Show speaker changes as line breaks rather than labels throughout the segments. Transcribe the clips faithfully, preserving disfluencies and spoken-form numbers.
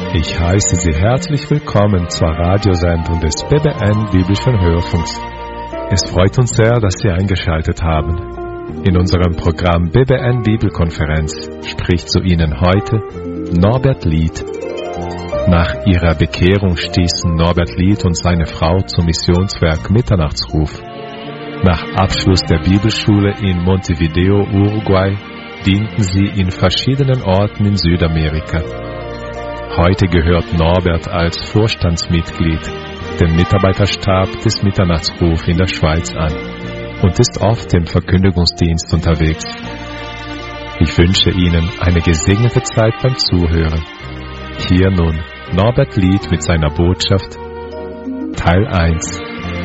Ich heiße Sie herzlich willkommen zur Radiosendung des B B N Biblischen Hörfunks. Es freut uns sehr, dass Sie eingeschaltet haben. In unserem Programm B B N Bibelkonferenz spricht zu Ihnen heute Norbert Lied. Nach ihrer Bekehrung stießen Norbert Lied und seine Frau zum Missionswerk Mitternachtsruf. Nach Abschluss der Bibelschule in Montevideo, Uruguay, dienten sie in verschiedenen Orten in Südamerika. Heute gehört Norbert als Vorstandsmitglied dem Mitarbeiterstab des Mitternachtsruf in der Schweiz an und ist oft im Verkündigungsdienst unterwegs. Ich wünsche Ihnen eine gesegnete Zeit beim Zuhören. Hier nun Norbert Lied mit seiner Botschaft, Teil eins.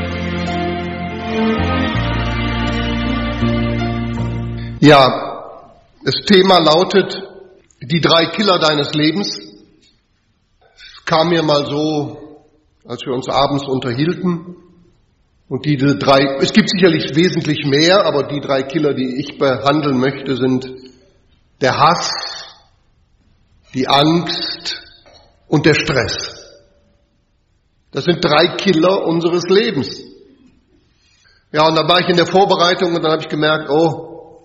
Ja, das Thema lautet die drei Killer deines Lebens. Es kam mir mal so, als wir uns abends unterhielten. Und diese drei, es gibt sicherlich wesentlich mehr, aber die drei Killer, die ich behandeln möchte, sind der Hass, die Angst und der Stress. Das sind drei Killer unseres Lebens. Ja, und dann war ich in der Vorbereitung und dann habe ich gemerkt, oh,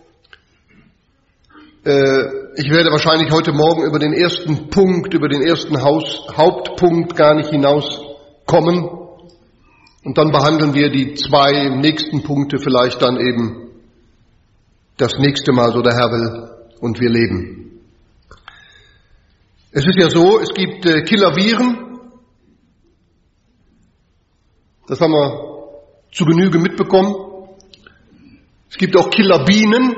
äh, ich werde wahrscheinlich heute Morgen über den ersten Punkt, über den ersten Haus, Hauptpunkt gar nicht hinauskommen. Und dann behandeln wir die zwei nächsten Punkte vielleicht dann eben das nächste Mal, so der Herr will, und wir leben. Es ist ja so, es gibt äh, Killerviren. Das haben wir zu Genüge mitbekommen. Es gibt auch Killerbienen.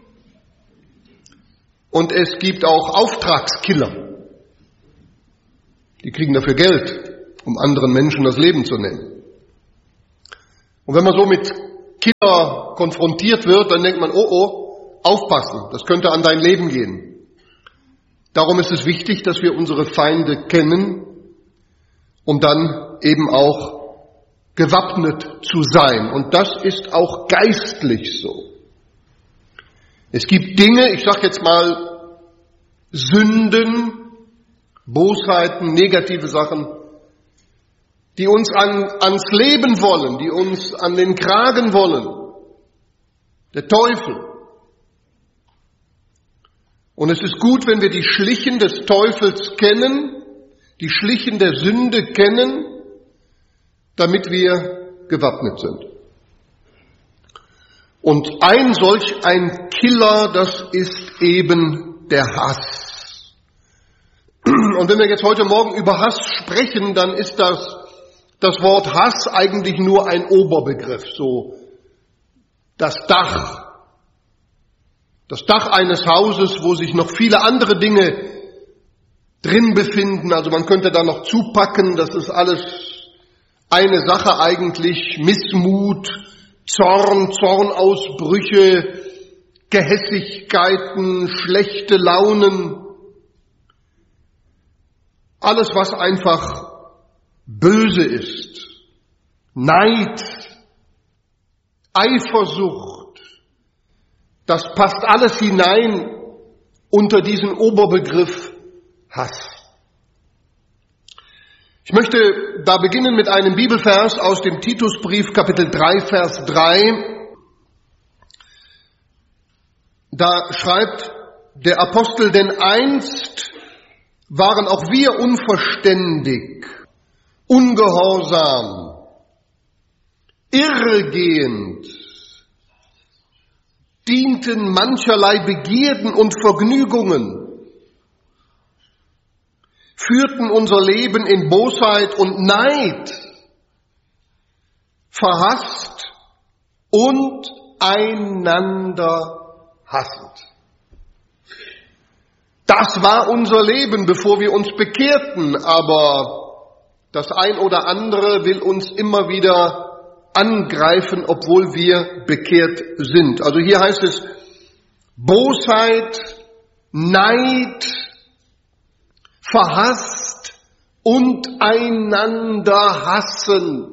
Und es gibt auch Auftragskiller. Die kriegen dafür Geld, um anderen Menschen das Leben zu nehmen. Und wenn man so mit Killer konfrontiert wird, dann denkt man, oh oh, aufpassen, das könnte an dein Leben gehen. Darum ist es wichtig, dass wir unsere Feinde kennen, um dann eben auch gewappnet zu sein. Und das ist auch geistlich so. Es gibt Dinge, ich sage jetzt mal Sünden, Bosheiten, negative Sachen, die uns an, ans Leben wollen, die uns an den Kragen wollen. Der Teufel. Und es ist gut, wenn wir die Schlichen des Teufels kennen, die Schlichen der Sünde kennen, damit wir gewappnet sind. Und ein solch ein Killer, das ist eben der Hass. Und wenn wir jetzt heute Morgen über Hass sprechen, dann ist das, das Wort Hass eigentlich nur ein Oberbegriff, so das Dach. Das Dach eines Hauses, wo sich noch viele andere Dinge drin befinden. Also man könnte da noch zupacken, das ist alles eine Sache eigentlich, Missmut, Zorn, Zornausbrüche, Gehässigkeiten, schlechte Launen, alles, was einfach böse ist, Neid, Eifersucht, das passt alles hinein unter diesen Oberbegriff Hass. Ich möchte da beginnen mit einem Bibelvers aus dem Titusbrief, Kapitel drei, Vers drei. Da schreibt der Apostel, denn einst waren auch wir unverständig, ungehorsam, irregehend, dienten mancherlei Begierden und Vergnügungen, führten unser Leben in Bosheit und Neid, verhasst und einander hassend. Das war unser Leben, bevor wir uns bekehrten, aber das ein oder andere will uns immer wieder angreifen, obwohl wir bekehrt sind. Also hier heißt es Bosheit, Neid, verhasst und einander hassend.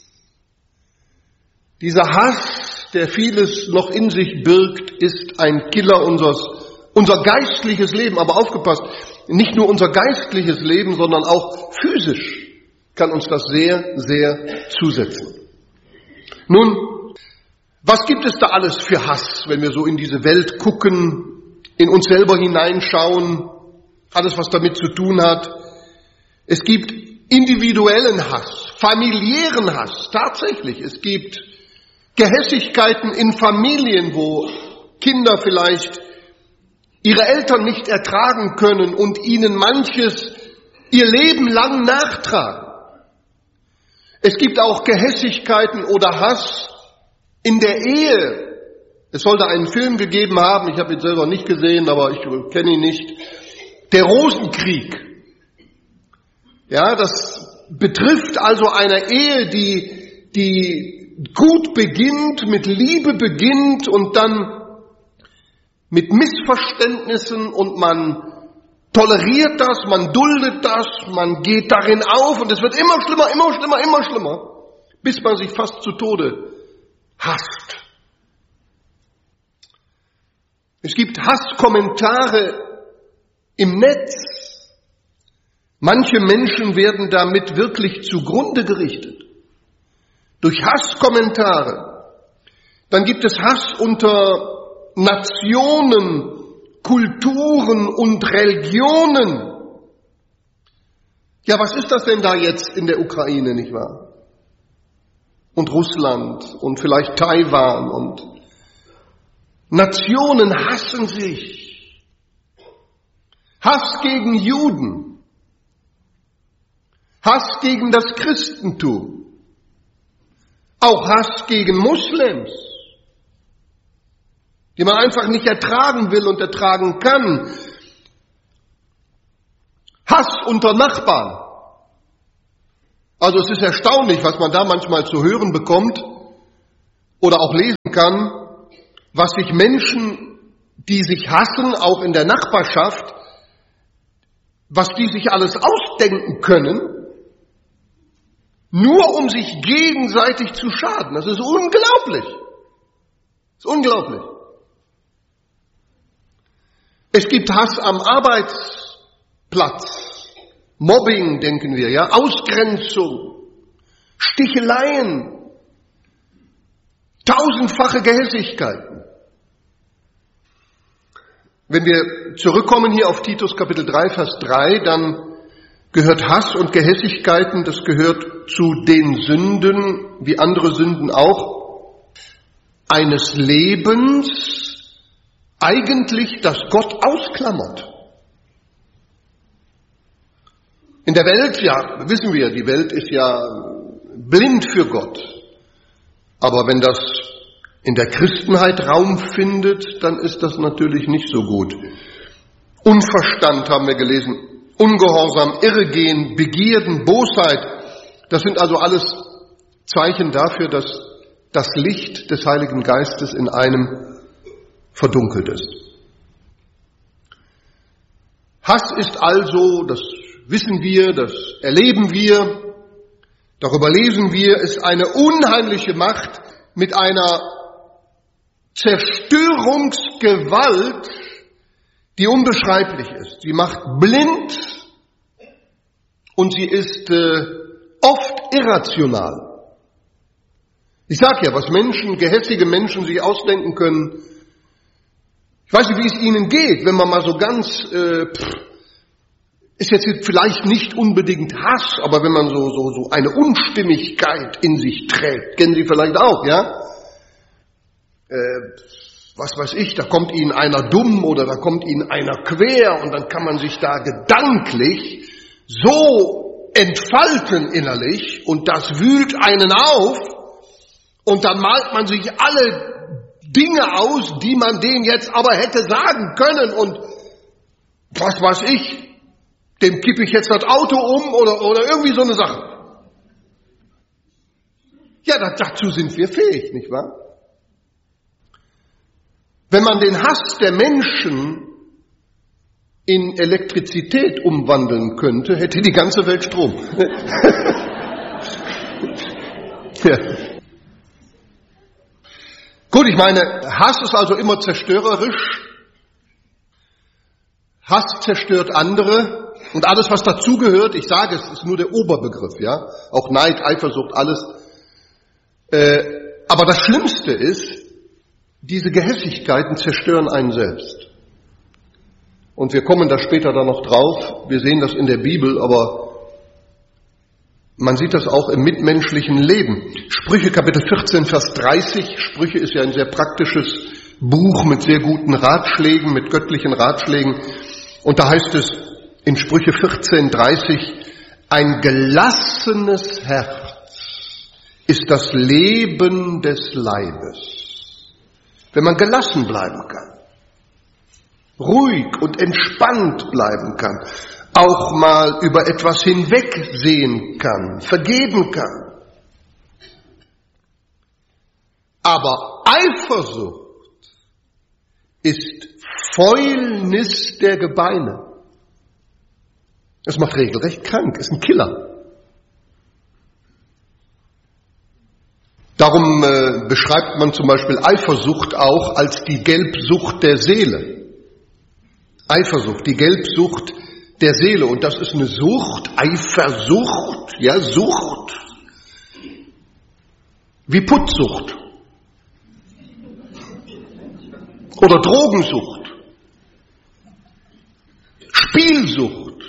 Dieser Hass, der vieles noch in sich birgt, ist ein Killer unseres, unser geistliches Leben. Aber aufgepasst, nicht nur unser geistliches Leben, sondern auch physisch kann uns das sehr, sehr zusetzen. Nun, was gibt es da alles für Hass, wenn wir so in diese Welt gucken, in uns selber hineinschauen, alles, was damit zu tun hat? Es gibt individuellen Hass, familiären Hass, tatsächlich. Es gibt Gehässigkeiten in Familien, wo Kinder vielleicht ihre Eltern nicht ertragen können und ihnen manches ihr Leben lang nachtragen. Es gibt auch Gehässigkeiten oder Hass in der Ehe. Es sollte einen Film gegeben haben, ich habe ihn selber nicht gesehen, aber ich kenne ihn nicht. Der Rosenkrieg. Ja, das betrifft also eine Ehe, die, die gut beginnt, mit Liebe beginnt und dann mit Missverständnissen, und man toleriert das, man duldet das, man geht darin auf und es wird immer schlimmer, immer schlimmer, immer schlimmer, bis man sich fast zu Tode hasst. Es gibt Hasskommentare im Netz. Manche Menschen werden damit wirklich zugrunde gerichtet. Durch Hasskommentare. Dann gibt es Hass unter Nationen, Kulturen und Religionen. Ja, was ist das denn da jetzt in der Ukraine, nicht wahr? Und Russland und vielleicht Taiwan und Nationen hassen sich. Hass gegen Juden. Hass gegen das Christentum. Auch Hass gegen Moslems, die man einfach nicht ertragen will und ertragen kann. Hass unter Nachbarn. Also es ist erstaunlich, was man da manchmal zu hören bekommt oder auch lesen kann, was sich Menschen, die sich hassen, auch in der Nachbarschaft, was die sich alles ausdenken können, nur um sich gegenseitig zu schaden. Das ist unglaublich. Das ist unglaublich. Es gibt Hass am Arbeitsplatz, Mobbing, denken wir, ja, Ausgrenzung, Sticheleien, tausendfache Gehässigkeiten. Wenn wir zurückkommen hier auf Titus Kapitel drei, Vers drei, dann gehört Hass und Gehässigkeiten, das gehört zu den Sünden, wie andere Sünden auch, eines Lebens, eigentlich, das Gott ausklammert. In der Welt, ja, wissen wir, die Welt ist ja blind für Gott. Aber wenn das in der Christenheit Raum findet, dann ist das natürlich nicht so gut. Unverstand haben wir gelesen, Ungehorsam, Irregehen, Begierden, Bosheit, das sind also alles Zeichen dafür, dass das Licht des Heiligen Geistes in einem verdunkelt ist. Hass ist also, das wissen wir, das erleben wir, darüber lesen wir, ist eine unheimliche Macht mit einer Zerstörungsgewalt, die unbeschreiblich ist. Sie macht blind und sie ist äh, oft irrational. Ich sage ja, was Menschen, gehässige Menschen sich ausdenken können. Ich weiß nicht, wie es ihnen geht, wenn man mal so ganz, äh, pff, ist jetzt vielleicht nicht unbedingt Hass, aber wenn man so, so, so eine Unstimmigkeit in sich trägt, kennen Sie vielleicht auch, ja? Äh, was weiß ich, da kommt Ihnen einer dumm oder da kommt Ihnen einer quer und dann kann man sich da gedanklich so entfalten innerlich und das wühlt einen auf und dann malt man sich alle Dinge aus, die man denen jetzt aber hätte sagen können und was weiß ich, dem kippe ich jetzt das Auto um oder, oder irgendwie so eine Sache. Ja, das, dazu sind wir fähig, nicht wahr? Wenn man den Hass der Menschen in Elektrizität umwandeln könnte, hätte die ganze Welt Strom. Ja. Gut, ich meine, Hass ist also immer zerstörerisch. Hass zerstört andere und alles, was dazugehört, ich sage es, ist nur der Oberbegriff, ja, auch Neid, Eifersucht, alles. Äh, aber das Schlimmste ist, diese Gehässigkeiten zerstören einen selbst. Und wir kommen da später dann noch drauf, wir sehen das in der Bibel, aber man sieht das auch im mitmenschlichen Leben. Sprüche Kapitel vierzehn, Vers dreißig, Sprüche ist ja ein sehr praktisches Buch mit sehr guten Ratschlägen, mit göttlichen Ratschlägen. Und da heißt es in Sprüche vierzehn, dreißig, ein gelassenes Herz ist das Leben des Leibes. Wenn man gelassen bleiben kann, ruhig und entspannt bleiben kann, auch mal über etwas hinwegsehen kann, vergeben kann. Aber Eifersucht ist Fäulnis der Gebeine. Es macht regelrecht krank, ist ein Killer. Darum äh, beschreibt man zum Beispiel Eifersucht auch als die Gelbsucht der Seele. Eifersucht, die Gelbsucht der Seele. Und das ist eine Sucht, Eifersucht, ja, Sucht. Wie Putzsucht. Oder Drogensucht. Spielsucht.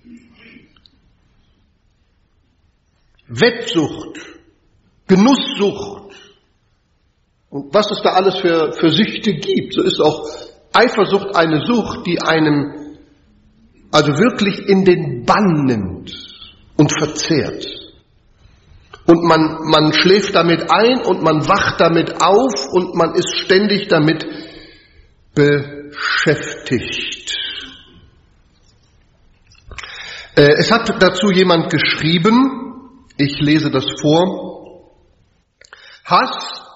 Wettsucht. Genusssucht. Und was es da alles für, für Süchte gibt. So ist auch Eifersucht eine Sucht, die einem also wirklich in den Bann nimmt und verzehrt. Und man, man schläft damit ein und man wacht damit auf und man ist ständig damit beschäftigt. Äh, es hat dazu jemand geschrieben, ich lese das vor, Hass